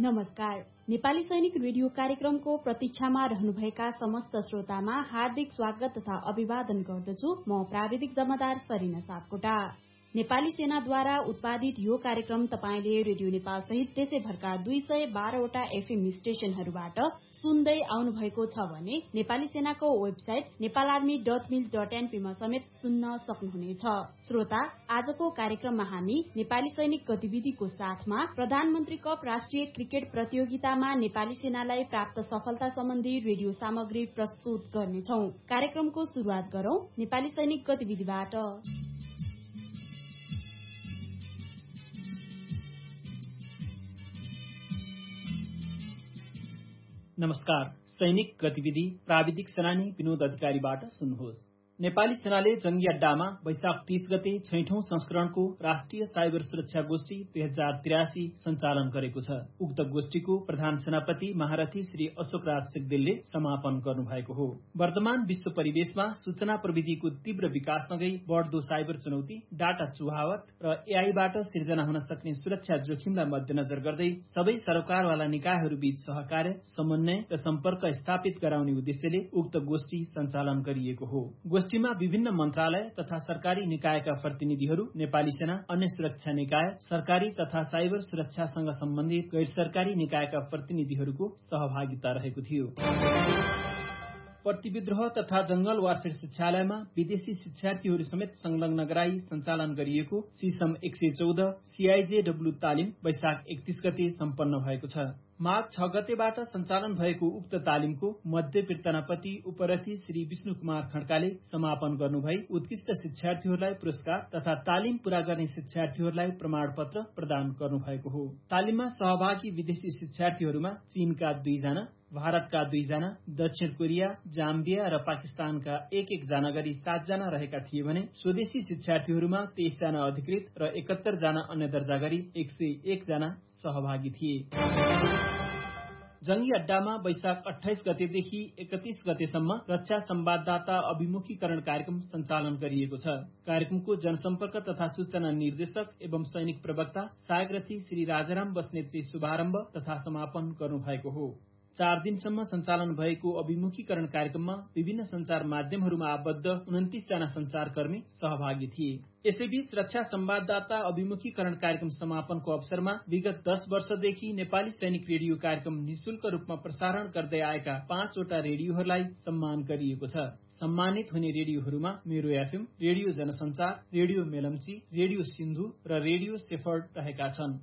नमस्कार। नेपाली सैनिक रेडियो कार्यक्रमको प्रतीक्षामा रहनुभएका समस्त श्रोतामा हार्दिक स्वागत तथा अभिवादन गर्दछु। म प्राविधिक जमादार सरिना सापकोटा। नेपाली सेनाद्वारा उत्पादित यो कार्यक्रम तपाईले रेडियो नेपाल सहित देशैभरका 212वटा एफएम स्टेशनहरूबाट सुन्दै आउनु भएको छ भने नेपाली सेनाको वेबसाइट नेपालआर्मी.mil.np मा समेत सुन्न सक्नुहुनेछ। श्रोता, आजको कार्यक्रममा हामी नेपाली सैनिक गतिविधिको साथमा प्रधानमन्त्री कप राष्ट्रिय क्रिकेट प्रतियोगितामा नेपाली सेनालाई प्राप्त सफलता सम्बन्धी रेडियो सामग्री प्रस्तुत गर्नेछौं। कार्यक्रमको शुरूआत गरौं नेपाली सैनिक गतिविधिबाट। नमस्कार। सैनिक गतिविधि प्राविधिक सेनानी विनोद अधिकारीबाट सुन्नुहोस्। नेपाली सेनाले जंगी अड्डामा वैशाख 30 गते 6औं संस्करणको राष्ट्रिय साइबर सुरक्षा गोष्ठी 2083 सञ्चालन गरेको छ। उक्त गोष्ठीको प्रधान सेनापति महारथी श्री अशोक राज सिग्देलले समापन गर्नुभएको हो। वर्तमान विश्व परिवेशमा सूचना प्रविधिको तीव्र विकाससँगै बढ्दो साइबर चुनौती, डाटा चुहावट र एआईबाट सिर्जना हुन सक्ने सुरक्षा जोखिमलाई मध्यनजर गर्दै सबै सरकारवाला निकायहरूबीच सहकार्य, समन्वय र सम्पर्क स्थापित गराउने उद्देश्यले उक्त गोष्ठी सञ्चालन गरिएको हो। गोष्ठीमा विभिन्न मन्त्रालय तथा सरकारी निकायका प्रतिनिधिहरू, नेपाली सेना, अन्य सुरक्षा निकाय, सरकारी तथा साइबर सुरक्षासँग सम्बन्धित गैर सरकारी निकायका प्रतिनिधिहरूको सहभागिता रहेको थियो। प्रतिविद्रोह तथा जंगल वारफेयर शिक्षालयमा विदेशी शिक्षार्थीहरू समेत संलग्न गराई सञ्चालन गरिएको सिसम 114 CIJW तालिम वैशाख 31 गते सम्पन्न भएको छ। माघ 6 गतेबाट सञ्चालन भएको उक्त तालिमको मध्य कीर्तनापति उपरथी श्री विष्णु कुमार खड्काले समापन गर्नुभई उत्कृष्ट शिक्षार्थीहरूलाई पुरस्कार तथा तालिम पूरा गर्ने शिक्षार्थीहरूलाई प्रमाणपत्र प्रदान गर्नुभएको हो। तालिममा सहभागी विदेशी शिक्षार्थीहरूमा चीनका 2 जना, भारतका 2 जना, दक्षिण कोरिया, जाम्बिया र पाकिस्तानका 1-1 जना गरी 7 जना रहेका थिए भने स्वदेशी शिक्षार्थीहरूमा 23 जना अधिकृत र 71 जना अन्य दर्जा गरी 101 जना सहभागी थिए। जंगी अड्डामा वैशाख 28 गतेदेखि 31 गतेसम्म रक्षा संवाददाता अभिमुखीकरण कार्यक्रम सञ्चालन गरिएको छ। कार्यक्रमको जनसम्पर्क तथा सूचना निर्देशक एवं सैनिक प्रवक्ता सहायक श्री राजाराम बस्नेतले शुभारम्भ तथा समापन गर्नुभएको हो। 4 दिनसम्म सञ्चालन भएको अभिमुखीकरण कार्यक्रममा विभिन्न संचार माध्यमहरूमा आबद्ध 29 जना संचारकर्मी सहभागी थिए। यसैबीच रक्षा संवाददाता अभिमुखीकरण कार्यक्रम समापनको अवसरमा विगत 10 वर्षदेखि नेपाली सैनिक रेडियो कार्यक्रम निशुल्क रूपमा प्रसारण गर्दै आएका 5 वटा रेडियोहरूलाई सम्मान गरिएको छ। सम्मानित हुने रेडियोहरूमा मेरो FM, radio जनसञ्चार, radio Melamchi, radio Sindhu र रेडियो सेफर्ड रहेका छन्।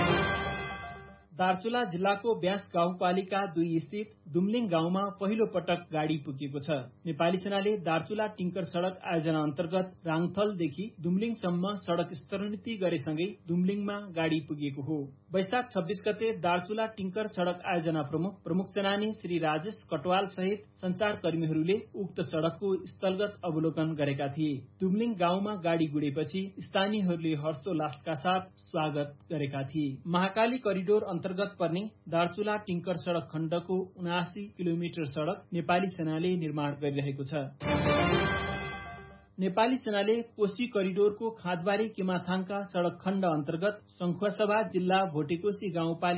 दार्चुला जिल्लाको ब्यास गाउँपालिका 2 स्थित दुम्लिङ गाउँमा पहिलो पटक गाडी पुगेको छ। नेपाली सेनाले दार्चुला टिंकर सड़क आयोजना अन्तर्गत राङथलदेखि दुम्लिङसम्म सड़क स्तरोन्नति गरेसँगै दुम्लिङमा गाडी पुगेको हो। वैशाख 26 गते दार्चुला टिंकर सड़क आयोजना प्रमुख सेनानी श्री राजेश कटवाल सहित संचारकर्मीहरूले उक्त सड़कको स्थलगत अवलोकन गरेका थिए। दुम्लिङ गाउँमा गाडी गुडेपछि स्थानीयहरूले हर्षोल्लासका साथ स्वागत गरेका थिए। महाकाली करिडोर अन्तर्गत पर्ने दार्चुला टिंकर सड़क खण्डको 79 किलोमिटर सड़क नेपाली सेनाले निर्माण गरिरहेको छ। नेपाली सेनाले कोशी करिडोरको खाँदबारी केमाथाङका सड़क खण्ड अन्तर्गत संखुवासभा जिल्ला भोटेकोशी गाउँपालिका